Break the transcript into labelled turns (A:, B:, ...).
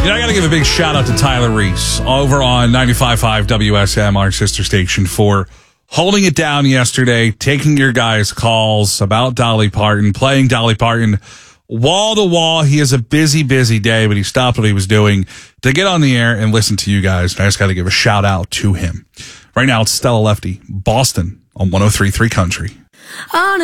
A: I got to give a big shout out to Tyler Reese over on 95.5 WSM, our sister station, for holding it down yesterday, taking your guys' calls about Dolly Parton, playing Dolly Parton wall to wall. He has a busy, busy day, but he stopped what he was doing to get on the air and listen to you guys. And I just got to give a shout out to him. Right now, it's Stella Lefty, Boston on 103.3 Country.